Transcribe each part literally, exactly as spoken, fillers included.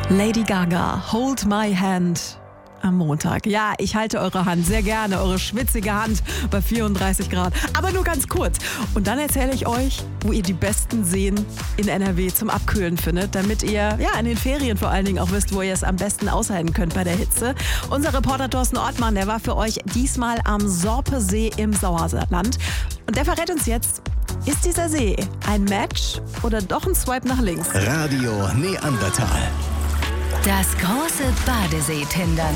Lady Gaga, Hold My Hand. Am Montag. Ja, ich halte eure Hand sehr gerne, eure schwitzige Hand bei vierunddreißig Grad. Aber nur ganz kurz. Und dann erzähle ich euch, wo ihr die besten Seen in N R W zum Abkühlen findet, damit ihr ja in den Ferien vor allen Dingen auch wisst, wo ihr es am besten aushalten könnt bei der Hitze. Unser Reporter Thorsten Ortmann, der war für euch diesmal am Sorpesee im Sauerland. Und der verrät uns jetzt, ist dieser See ein Match oder doch ein Swipe nach links? Radio Neandertal. Das große Badesee-Tindern.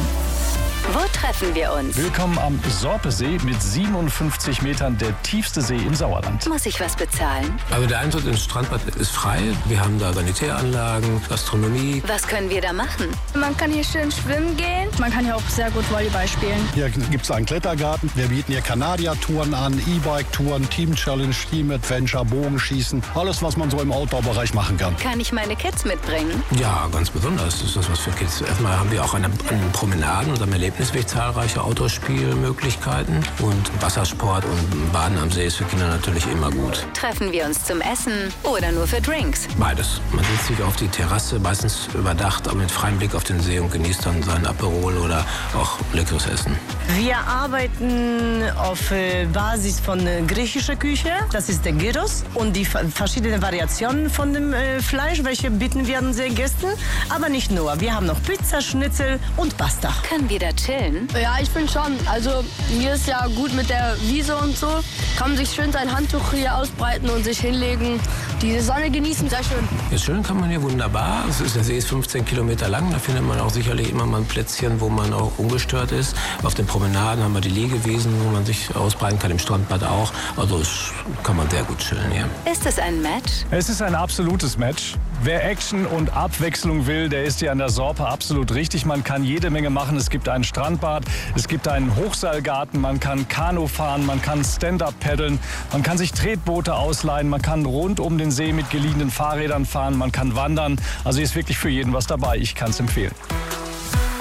Wo treffen wir uns? Willkommen am Sorpesee mit siebenundfünfzig Metern, der tiefste See im Sauerland. Muss ich was bezahlen? Also der Eintritt ins Strandbad ist frei. Wir haben da Sanitäranlagen, Gastronomie. Was können wir da machen? Man kann hier schön schwimmen gehen. Man kann hier auch sehr gut Volleyball spielen. Hier gibt es einen Klettergarten. Wir bieten hier Kanadier-Touren an, E-Bike-Touren, Team-Challenge, Team-Adventure, Bogenschießen. Alles, was man so im Outdoor-Bereich machen kann. Kann ich meine Kids mitbringen? Ja, ganz besonders ist das was für Kids. Erstmal haben wir auch eine, eine Promenaden und am Erlebnisweg zahlreiche Outdoor-Spielmöglichkeiten. Und Wassersport und Baden am See ist für Kinder natürlich immer gut. Treffen wir uns zum Essen oder nur für Drinks? Beides. Man setzt sich auf die Terrasse, meistens überdacht, mit freiem Blick auf den See und genießt dann sein Aperol oder auch leckeres Essen. Wir arbeiten auf Basis von griechischer Küche. Das ist der Gyros und die verschiedenen Variationen von dem Fleisch, welche bieten wir unseren Gästen. Aber nicht nur. Wir haben noch Pizza, Schnitzel und Pasta. Können wir da chillen? Ja, ich finde schon. Also hier ist ja gut mit der Wiese und so. Kann man sich schön sein Handtuch hier ausbreiten und sich hinlegen. Die Sonne genießen, sehr schön. Ja, schön kann man hier wunderbar. Es ist, der See ist fünfzehn Kilometer lang. Da findet man auch sicherlich immer mal ein Plätzchen, wo man auch ungestört ist. Auf den Promenaden haben wir die Liegewiesen, wo man sich ausbreiten kann. Im Strandbad auch. Also das kann man sehr gut chillen hier. Ist es ein Match? Es ist ein absolutes Match. Wer Action und Abwechslung will, der ist hier an der Sorpe absolut richtig. Man kann jede Menge machen. Es gibt ein Strandbad, es gibt einen Hochseilgarten, man kann Kanu fahren, man kann Stand-Up paddeln, man kann sich Tretboote ausleihen, man kann rund um den See mit geliehenen Fahrrädern fahren, man kann wandern. Also hier ist wirklich für jeden was dabei. Ich kann es empfehlen.